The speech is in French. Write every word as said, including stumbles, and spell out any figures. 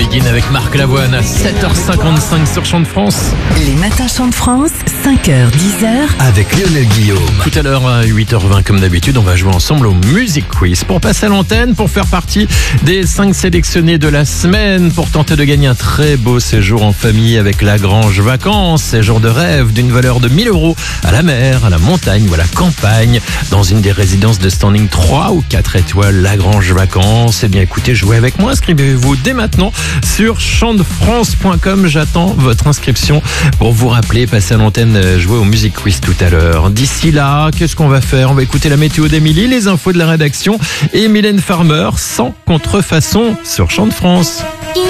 Begin avec Marc Lavoine à sept heures cinquante-cinq sur Chant de France. Les matins Chant de France, cinq heures dix heures. Avec Lionel Guillaume. Tout à l'heure à huit heures vingt comme d'habitude, on va jouer ensemble au Music Quiz. Pour passer à l'antenne, pour faire partie des cinq sélectionnés de la semaine, pour tenter de gagner un très beau séjour en famille avec Lagrange Vacances. Séjour de rêve d'une valeur de mille euros à la mer, à la montagne ou à la campagne, dans une des résidences de standing trois ou quatre étoiles Lagrange Vacances. Eh bien écoutez, jouez avec moi, inscrivez-vous dès maintenant sur chant de france point com. J'attends votre inscription pour vous rappeler, passer à l'antenne, jouer au Music Quiz tout à l'heure. D'ici là, qu'est-ce qu'on va faire? On va écouter la météo d'Émilie, les infos de la rédaction et Mylène Farmer sans contrefaçon sur Chant de France.